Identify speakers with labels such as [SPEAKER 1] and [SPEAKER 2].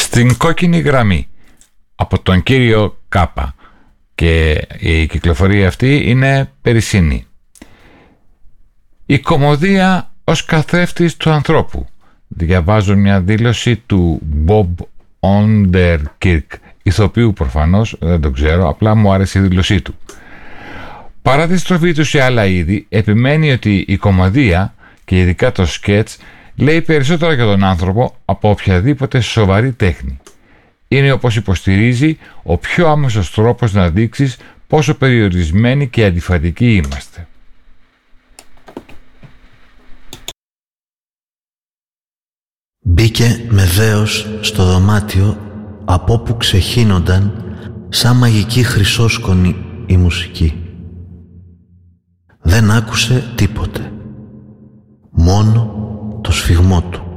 [SPEAKER 1] Στην κόκκινη γραμμή από τον κύριο Κάπα, και η κυκλοφορία αυτή είναι περισσινή. Η κωμωδία ως καθρέφτης του ανθρώπου. Διαβάζω μια δήλωση του Bob Onderkirk, ηθοποιού προφανώς, δεν το ξέρω, απλά μου άρεσε η δήλωσή του. Παρά τη στροφή του σε άλλα είδη, επιμένει ότι η κωμωδία και ειδικά το σκέτς λέει περισσότερα για τον άνθρωπο από οποιαδήποτε σοβαρή τέχνη. Είναι, όπως υποστηρίζει, ο πιο άμεσος τρόπος να δείξεις πόσο περιορισμένοι και αντιφατικοί είμαστε.
[SPEAKER 2] Μπήκε με δέος στο δωμάτιο από όπου ξεχύνονταν σαν μαγική χρυσόσκονη η μουσική. Δεν άκουσε τίποτε, μόνο το σφιγμό του.